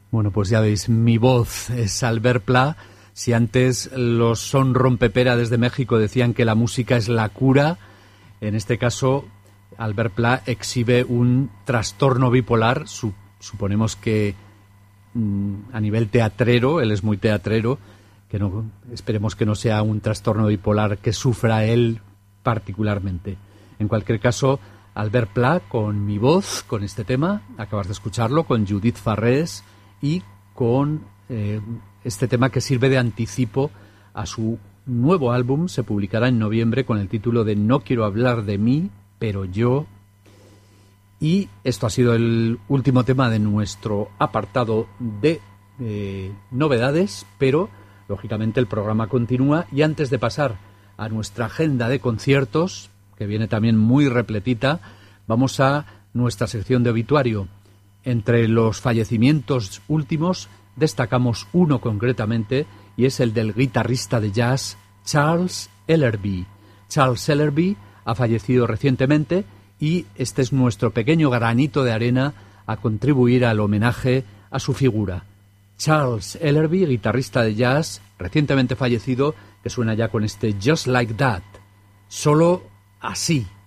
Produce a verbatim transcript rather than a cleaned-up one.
Bueno, pues ya veis, mi voz es Albert Pla. Si antes los Son Rompepera desde México decían que la música es la cura, en este caso Albert Pla exhibe un trastorno bipolar. Su, suponemos que mmm, a nivel teatrero, él es muy teatrero, que no, esperemos que no sea un trastorno bipolar que sufra él particularmente. En cualquier caso, Albert Pla con mi voz, con este tema, acabas de escucharlo, con Judith Farrés y con eh, este tema que sirve de anticipo a su nuevo álbum. Se publicará en noviembre con el título de No quiero hablar de mí, pero yo. Y esto ha sido el último tema de nuestro apartado de eh, novedades, pero lógicamente el programa continúa y antes de pasar a nuestra agenda de conciertos, que viene también muy repletita, vamos a nuestra sección de obituario. Entre los fallecimientos últimos destacamos uno concretamente y es el del guitarrista de jazz Charles Ellerby. Charles Ellerby ha fallecido recientemente y este es nuestro pequeño granito de arena a contribuir al homenaje a su figura. Charles Ellerby, guitarrista de jazz recientemente fallecido, que suena ya con este Just Like That. Solo así.